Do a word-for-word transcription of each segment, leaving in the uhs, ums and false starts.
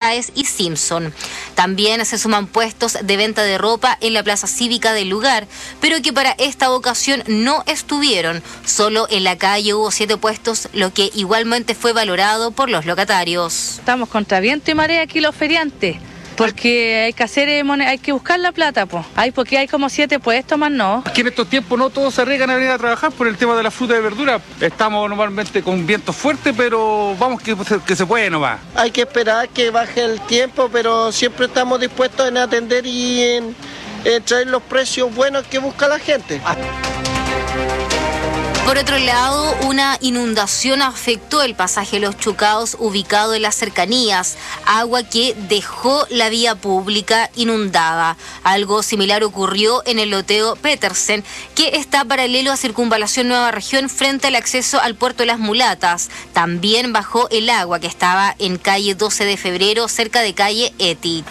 Sáez y Simpson. También se suman puestos de venta de ropa en la plaza cívica del lugar, pero que para esta ocasión no estuvieron. Solo en la calle hubo siete puestos, lo que igualmente fue valorado por los locatarios. Estamos contra viento y marea aquí los feriantes, porque hay que hacer hay que buscar la plata, pues. Hay porque hay como siete puestos más, no. Aquí en estos tiempos no todos se arriesgan a venir a trabajar por el tema de la fruta y verdura. Estamos normalmente con vientos fuertes, pero vamos que, que se puede nomás. Hay que esperar que baje el tiempo, pero siempre estamos dispuestos en atender y en, en traer los precios buenos que busca la gente. Por otro lado, una inundación afectó el pasaje Los Chucaos ubicado en las cercanías, agua que dejó la vía pública inundada. Algo similar ocurrió en el loteo Petersen, que está paralelo a Circunvalación Nueva Región frente al acceso al puerto de Las Mulatas. También bajó el agua que estaba en calle doce de febrero, cerca de calle Etit.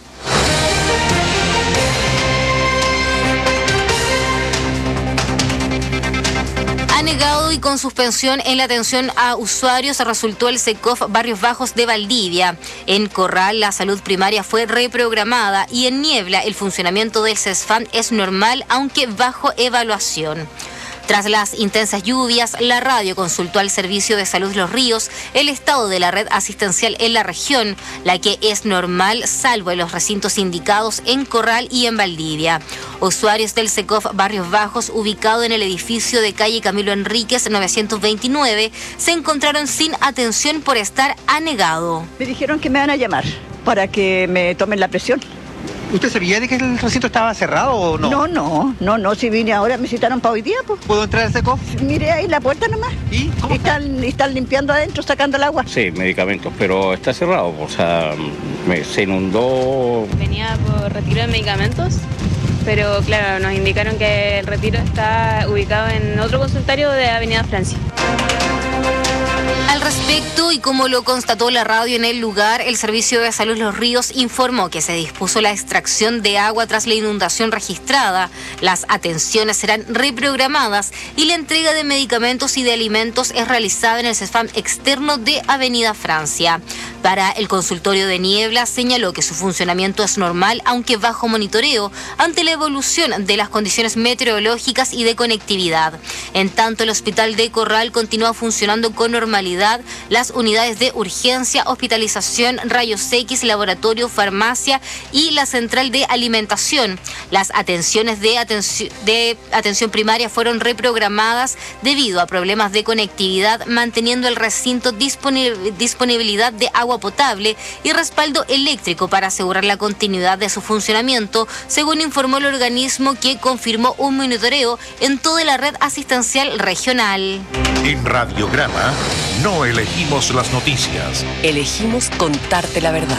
Anegado y con suspensión en la atención a usuarios resultó el SECOF Barrios Bajos de Valdivia. En Corral la salud primaria fue reprogramada y en Niebla el funcionamiento del CESFAM es normal, aunque bajo evaluación. Tras las intensas lluvias, la radio consultó al Servicio de Salud Los Ríos el estado de la red asistencial en la región, la que es normal salvo en los recintos indicados en Corral y en Valdivia. Usuarios del SECOF Barrios Bajos, ubicado en el edificio de calle Camilo Enríquez novecientos veintinueve, se encontraron sin atención por estar anegado. Me dijeron que me van a llamar para que me tomen la presión. ¿Usted sabía de que el recinto estaba cerrado o no? No, no, no, no, si vine ahora, me citaron para hoy día, pues. ¿Puedo entrar al SECOF? Miré ahí la puerta nomás. ¿Y cómo y están, y están limpiando adentro, sacando el agua. Sí, medicamentos, pero está cerrado, o sea, me, se inundó. Venía por retiro de medicamentos, pero claro, nos indicaron que el retiro está ubicado en otro consultorio de Avenida Francia. Al respecto, y como lo constató la radio en el lugar, el Servicio de Salud Los Ríos informó que se dispuso la extracción de agua tras la inundación registrada. Las atenciones serán reprogramadas y la entrega de medicamentos y de alimentos es realizada en el CESFAM externo de Avenida Francia. Para el consultorio de Niebla señaló que su funcionamiento es normal, aunque bajo monitoreo, ante la evolución de las condiciones meteorológicas y de conectividad. En tanto, el Hospital de Corral continúa funcionando con normalidad. Las unidades de urgencia, hospitalización, rayos X, laboratorio, farmacia y la central de alimentación. Las atenciones de, atenci- de atención primaria fueron reprogramadas debido a problemas de conectividad, manteniendo el recinto disponi- disponibilidad de agua potable y respaldo eléctrico para asegurar la continuidad de su funcionamiento, según informó el organismo, que confirmó un monitoreo en toda la red asistencial regional. En Radiograma no elegimos las noticias. Elegimos contarte la verdad.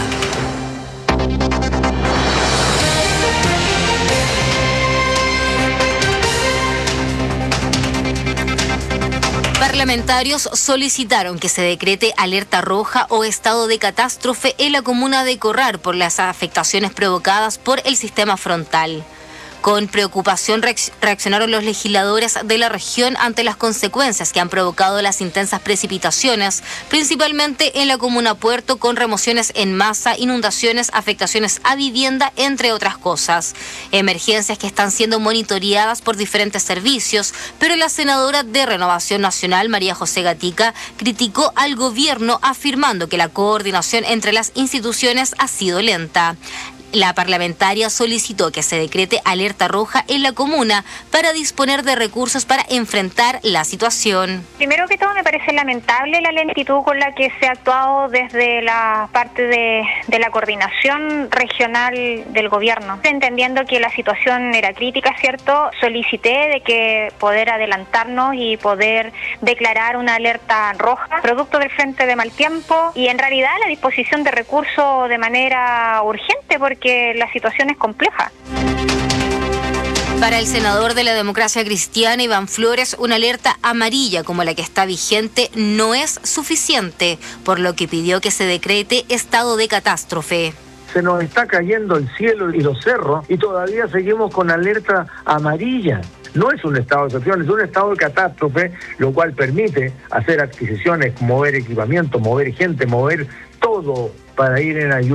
Parlamentarios solicitaron que se decrete alerta roja o estado de catástrofe en la comuna de Corral por las afectaciones provocadas por el sistema frontal. Con preocupación reaccionaron los legisladores de la región ante las consecuencias que han provocado las intensas precipitaciones, principalmente en la comuna Puerto, con remociones en masa, inundaciones, afectaciones a vivienda, entre otras cosas. Emergencias que están siendo monitoreadas por diferentes servicios, pero la senadora de Renovación Nacional, María José Gatica, criticó al gobierno afirmando que la coordinación entre las instituciones ha sido lenta. La parlamentaria solicitó que se decrete alerta roja en la comuna para disponer de recursos para enfrentar la situación. Primero que todo, me parece lamentable la lentitud con la que se ha actuado desde la parte de, de la coordinación regional del gobierno. Entendiendo que la situación era crítica, ¿cierto? Solicité de que poder adelantarnos y poder declarar una alerta roja, producto del frente de mal tiempo, y en realidad la disposición de recursos de manera urgente, porque que la situación es compleja. Para el senador de la Democracia Cristiana, Iván Flores, una alerta amarilla como la que está vigente no es suficiente, por lo que pidió que se decrete estado de catástrofe. Se nos está cayendo el cielo y los cerros y todavía seguimos con alerta amarilla. No es un estado de excepción, es un estado de catástrofe, lo cual permite hacer adquisiciones, mover equipamiento, mover gente, mover todo para ir en ayuda.